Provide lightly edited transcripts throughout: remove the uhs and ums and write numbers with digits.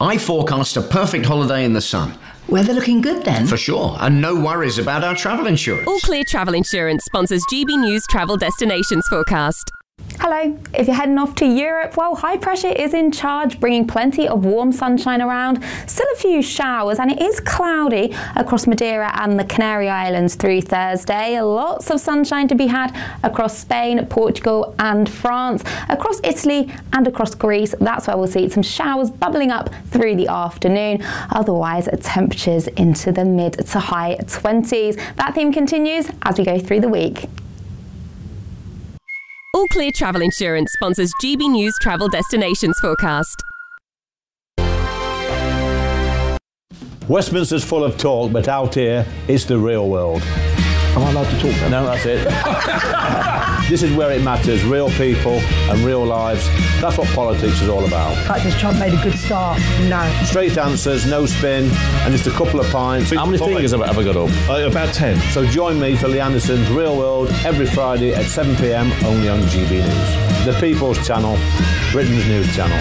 I forecast a perfect holiday in the sun. Weather looking good then? For sure, and no worries about our travel insurance. All Clear Travel Insurance sponsors GB News Travel Destinations Forecast. Hello. If you're heading off to Europe, well, high pressure is in charge, bringing plenty of warm sunshine around. Still a few showers, and it is cloudy across Madeira and the Canary Islands through Thursday. Lots of sunshine to be had across Spain, Portugal and France, across Italy and across Greece. That's where we'll see some showers bubbling up through the afternoon. Otherwise, temperatures into the mid to high 20s. That theme continues as we go through the week. All Clear Travel Insurance sponsors GB News Travel Destinations Forecast. Westminster's full of talk, but out here, it's the real world. Am I allowed to talk now? No, that's it. This is where it matters, real people and real lives. That's what politics is all about. In fact, has Trump made a good start? No. Straight answers, no spin, and just a couple of pints. How many fingers have I got up? About 10. So join me for Lee Anderson's Real World every Friday at 7 p.m, only on GB News. The People's Channel, Britain's news channel.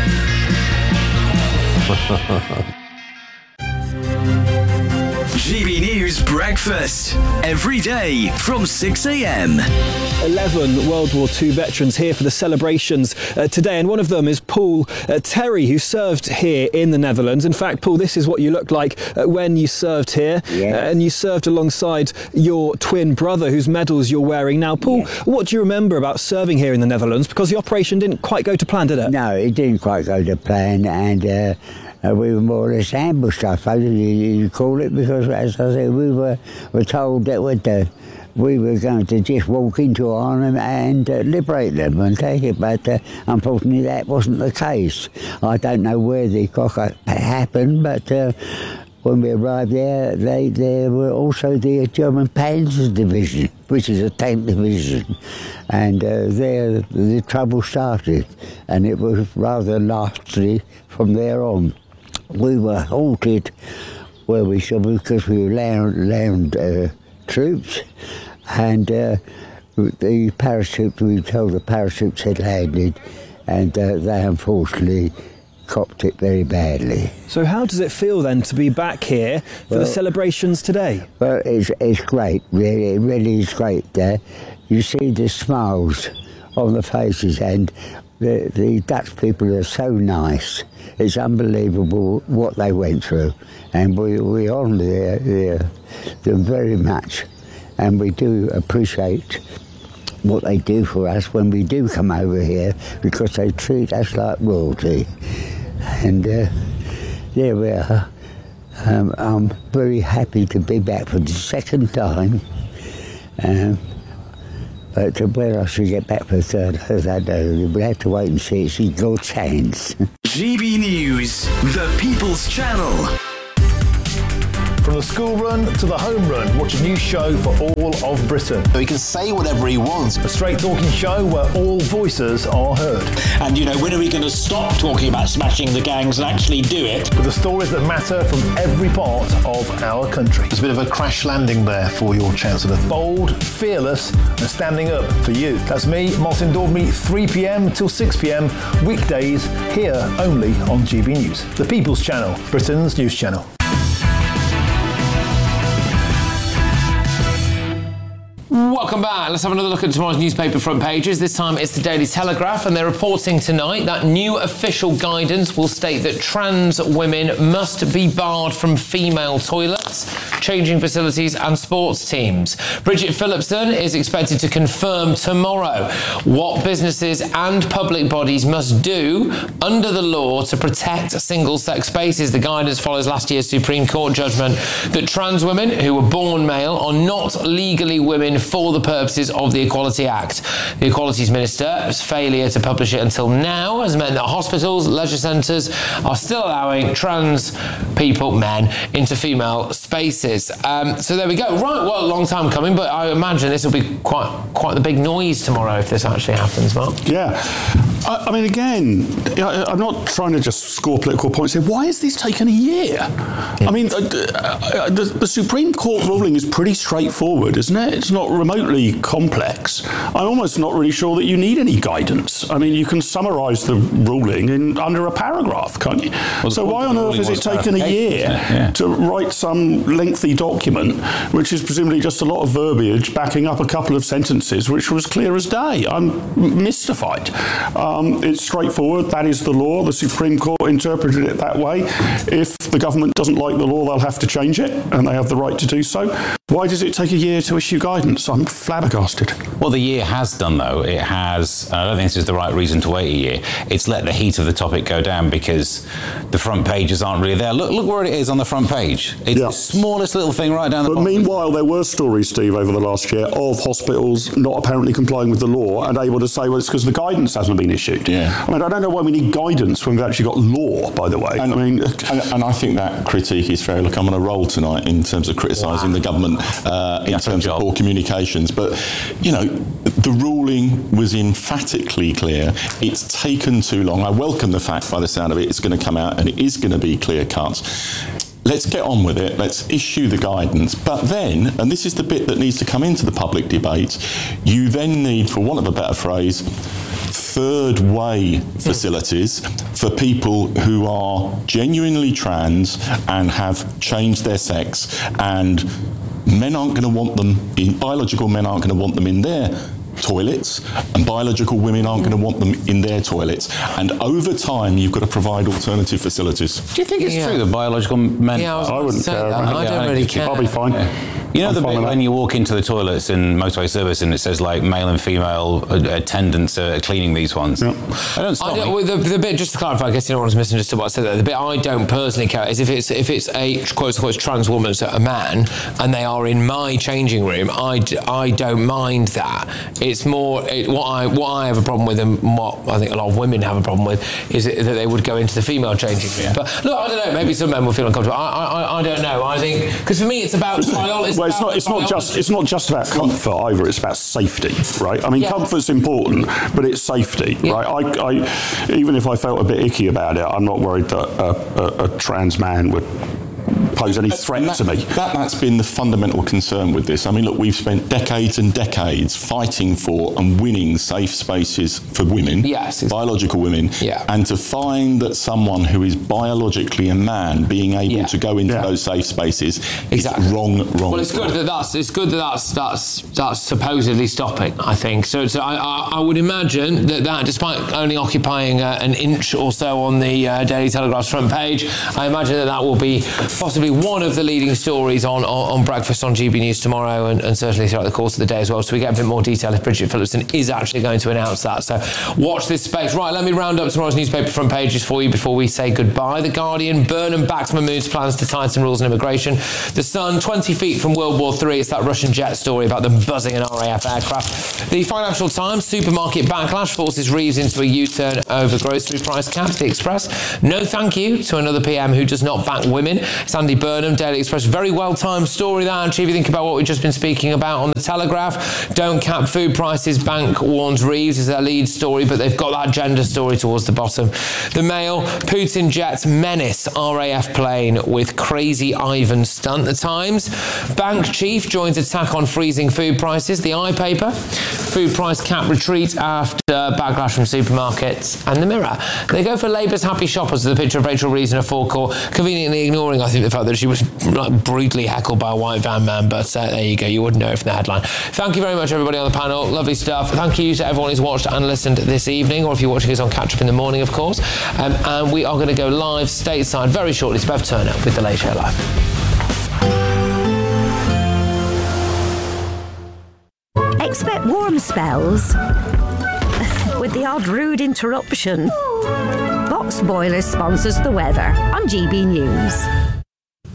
GB News Breakfast, every day from 6 a.m. 11 World War II veterans here for the celebrations today, and one of them is Paul Terry, who served here in the Netherlands. In fact, Paul, this is what you looked like when you served here, and you served alongside your twin brother, whose medals you're wearing now. Paul, what do you remember about serving here in the Netherlands? Because the operation didn't quite go to plan, did it? No, it didn't quite go to plan, and we were more or less ambushed, I suppose you call it, because, as I said, we were told that we were going to just walk into Arnhem and liberate them and take it, but unfortunately that wasn't the case. I don't know where the cock happened, but when we arrived there were also the German Panzer Division, which is a tank division, and there the trouble started, and it was rather nasty from there on. We were halted where we should, because we were land troops, and the parachute, we were told the parachutes had landed, and they unfortunately copped it very badly. So how does it feel then to be back here for the celebrations today? Well, it's great, really. It really is great. You see the smiles on the faces, and the Dutch people are so nice. It's unbelievable what they went through, and we honour them very much, and we do appreciate what they do for us when we do come over here, because they treat us like royalty. And there we are. I'm very happy to be back for the second time. But when I should get back for the third, I don't know. We'll have to wait and see. It's in God's hands. GB News, the People's Channel. From the school run to the home run, watch a new show for all of Britain. He can say whatever he wants. A straight talking show where all voices are heard. And, when are we going to stop talking about smashing the gangs and actually do it? With the stories that matter from every part of our country. There's a bit of a crash landing there for your Chancellor. Bold, fearless and standing up for you. That's me, Martin Daubney, 3 p.m. till 6 p.m, weekdays, here only on GB News. The People's Channel, Britain's news channel. Welcome back. Let's have another look at tomorrow's newspaper front pages. This time it's the Daily Telegraph, and they're reporting tonight that new official guidance will state that trans women must be barred from female toilets, changing facilities and sports teams. Bridget Phillipson is expected to confirm tomorrow what businesses and public bodies must do under the law to protect single-sex spaces. The guidance follows last year's Supreme Court judgment that trans women who were born male are not legally women for the purposes of the Equality Act. The Equalities Minister's failure to publish it until now has meant that hospitals, leisure centres are still allowing trans people, men, into female spaces. So there we go. Right, well, a long time coming, but I imagine this will be quite the big noise tomorrow if this actually happens, Mark. Yeah. I mean, again, I'm not trying to just score political points here. Why has this taken a year? I mean, the Supreme Court ruling is pretty straightforward, isn't it? It's not remotely complex. I'm almost not really sure that you need any guidance. I mean, you can summarise the ruling in under a paragraph, can't you? Well, so why on earth has it taken a year to write some lengthy document, which is presumably just a lot of verbiage backing up a couple of sentences, which was clear as day? I'm mystified. It's straightforward. That is the law. The Supreme Court interpreted it that way. If the government doesn't like the law, they'll have to change it, and they have the right to do so. Why does it take a year to issue guidance? I'm flabbergasted. Well, the year has done, though. It has. I don't think this is the right reason to wait a year. It's let the heat of the topic go down because the front pages aren't really there. Look where it is on the front page. It's the smallest little thing right down the bottom. But meanwhile, there were stories, Steve, over the last year of hospitals not apparently complying with the law and able to say, well, it's because the guidance hasn't been issued. Yeah. I mean, I don't know why we need guidance when we've actually got law, by the way. And I think that critique is fair. Look, I'm on a roll tonight in terms of criticising the government in terms of poor communications. But, you know, the ruling was emphatically clear. It's taken too long. I welcome the fact, by the sound of it, it's going to come out and it is going to be clear cut. Let's get on with it. Let's issue the guidance. But then, and this is the bit that needs to come into the public debate, you then need, for want of a better phrase, third way facilities for people who are genuinely trans and have changed their sex, and men aren't going to want them in, biological men aren't going to want them in their toilets, and biological women aren't going to want them in their toilets. And over time, you've got to provide alternative facilities. Do you think it's true that biological men... Yeah, I wouldn't care. I don't really care. I'll be fine. You know the bit when you walk into the toilets in motorway service and it says like male and female attendants are cleaning these ones? Yep. I don't stop me. The bit, just to clarify, I guess you don't want to misunderstand what I said there. The bit I don't personally care is if it's a quote-unquote trans woman, so a man, and they are in my changing room, I don't mind that. It's more what I have a problem with, and what I think a lot of women have a problem with, is that they would go into the female changing room. Yeah. But look, I don't know. Maybe some men will feel uncomfortable. I don't know. I think because for me it's about biology. Well, it's not just about comfort either. It's about safety, right? I mean, comfort's important, but it's safety, right? I even if I felt a bit icky about it, I'm not worried that a trans man would pose any threat to me. That's been the fundamental concern with this. I mean, look, we've spent decades and decades fighting for and winning safe spaces for women, biological women, and to find that someone who is biologically a man being able to go into those safe spaces is wrong. Well, it's good that that's supposedly stopping, I think. So I would imagine that despite only occupying an inch or so on the Daily Telegraph's front page, I imagine that will be possibly one of the leading stories on breakfast on GB News tomorrow, and certainly throughout the course of the day as well. So we get a bit more detail if Bridget Phillipson is actually going to announce that. So watch this space. Right, let me round up tomorrow's newspaper front pages for you before we say goodbye. The Guardian: Burnham backs Mahmoud's plans to tighten rules on immigration. The Sun: 20 feet from World War III. It's that Russian jet story about them buzzing an RAF aircraft. The Financial Times: supermarket backlash forces Reeves into a U-turn over grocery price caps. The Express: no thank you to another PM who does not back women. Sandy Burnham. Daily Express: very well-timed story that, actually, if you think about what we've just been speaking about. On the Telegraph: don't cap food prices, bank warns Reeves, is their lead story, but they've got that gender story towards the bottom. The Mail: Putin jets menace RAF plane with crazy Ivan stunt. The Times: bank chief joins attack on freezing food prices. The iPaper: food price cap retreat after backlash from supermarkets. And the Mirror: they go for Labour's happy shoppers with a picture of Rachel Reeves in a forecourt, conveniently ignoring, I think, the fact that she was brutally heckled by a white van man. But there you go, you wouldn't know it from the headline. Thank you very much, everybody on the panel. Lovely stuff. Thank you to everyone who's watched and listened this evening, or if you're watching us on catch up in the morning, of course. And we are going to go live stateside very shortly. It's Bev Turner with The Late Show Live. Expect warm spells with the odd rude interruption. Box Boilers sponsors the weather on GB News.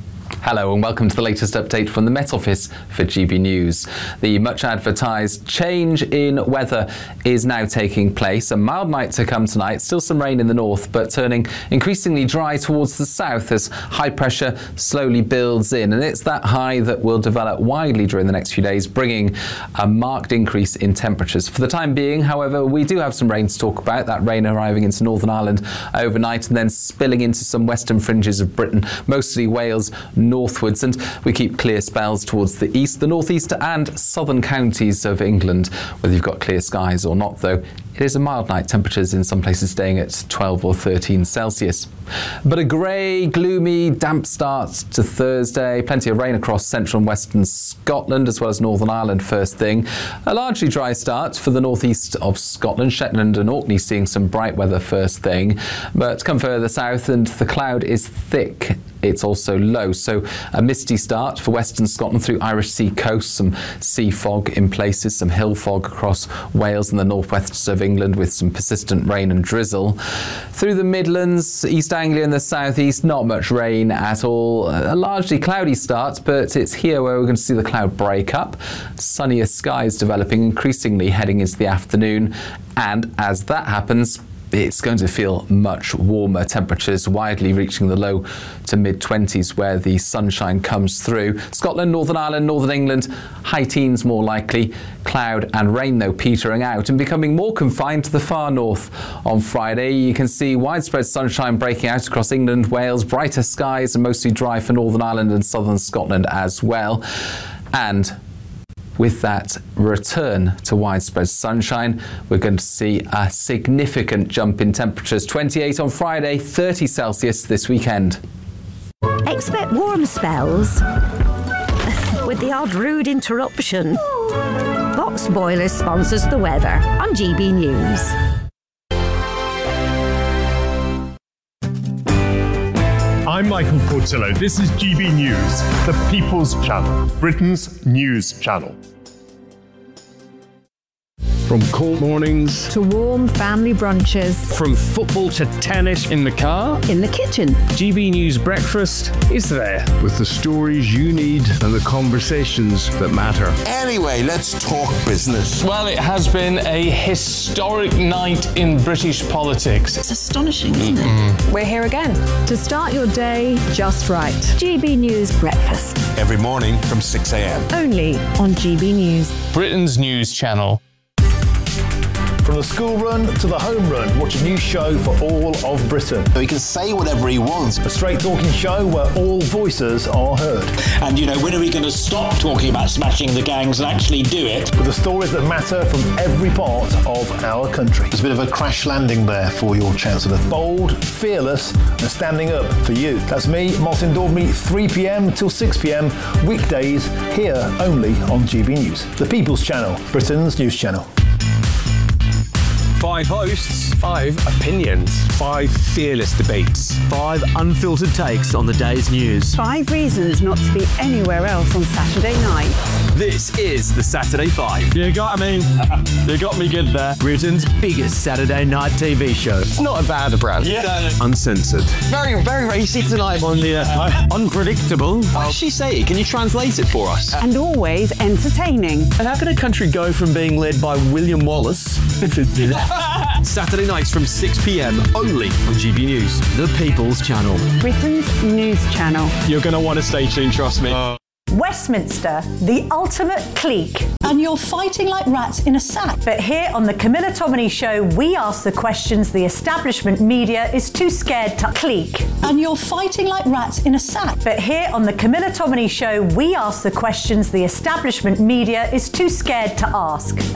Hello and welcome to the latest update from the Met Office for GB News. The much advertised change in weather is now taking place. A mild night to come tonight, still some rain in the north, but turning increasingly dry towards the south as high pressure slowly builds in. And it's that high that will develop widely during the next few days, bringing a marked increase in temperatures. For the time being, however, we do have some rain to talk about, that rain arriving into Northern Ireland overnight and then spilling into some western fringes of Britain, mostly Wales, northwards, and we keep clear spells towards the east, the northeast and southern counties of England. Whether you've got clear skies or not, though, it is a mild night, temperatures in some places staying at 12 or 13 Celsius. But a grey, gloomy, damp start to Thursday. Plenty of rain across central and western Scotland as well as Northern Ireland first thing. A largely dry start for the northeast of Scotland. Shetland and Orkney seeing some bright weather first thing. But come further south and the cloud is thick. It's also low, so a misty start for western Scotland through Irish Sea coast, some sea fog in places, some hill fog across Wales and the northwest of England with some persistent rain and drizzle. Through the Midlands, East Anglia and the southeast, not much rain at all. A largely cloudy start, but it's here where we're going to see the cloud break up. Sunnier skies developing increasingly heading into the afternoon, and as that happens, it's going to feel much warmer, temperatures widely reaching the low to mid-20s where the sunshine comes through. Scotland, Northern Ireland, Northern England, high teens more likely. Cloud and rain, though, petering out and becoming more confined to the far north. On Friday, you can see widespread sunshine breaking out across England, Wales, brighter skies and mostly dry for Northern Ireland and southern Scotland as well. And with that return to widespread sunshine, we're going to see a significant jump in temperatures. 28 on Friday, 30 Celsius this weekend. Expect warm spells with the odd rude interruption. Box Boilers sponsors the weather on GB News. I'm Michael Portillo. This is GB News, the People's Channel, Britain's news channel. From cold mornings to warm family brunches. From football to tennis in the car. In the kitchen. GB News Breakfast is there. With the stories you need and the conversations that matter. Anyway, let's talk business. Well, it has been a historic night in British politics. It's astonishing, isn't it? We're here again. To start your day just right. GB News Breakfast. Every morning from 6 a.m. Only on GB News. Britain's news channel. From the school run to the home run, watch a new show for all of Britain. So he can say whatever he wants. A straight talking show where all voices are heard. And, you know, when are we going to stop talking about smashing the gangs and actually do it? With the stories that matter from every part of our country. There's a bit of a crash landing there for your Chancellor. Bold, fearless and standing up for you. That's me, Martin Daubney, 3 p.m. till 6 p.m. weekdays here only on GB News. The People's Channel, Britain's news channel. 5 hosts, 5 opinions, 5 fearless debates, 5 unfiltered takes on the day's news. 5 reasons not to be anywhere else on Saturday night. This is the Saturday 5. You got me good there. Britain's biggest Saturday night TV show. It's not a bad brand. Yeah. Uncensored. Very, very racy tonight. On the unpredictable. What does she say? Can you translate it for us? And always entertaining. And how can a country go from being led by William Wallace Saturday nights from 6 p.m. only on GB News, the People's Channel. Britain's news channel. You're going to want to stay tuned, trust me. Westminster, the ultimate clique. And you're fighting like rats in a sack. But here on the Camilla Tominey Show, we ask the questions the establishment media is too scared to clique. And you're fighting like rats in a sack. But here on the Camilla Tominey Show, we ask the questions the establishment media is too scared to ask.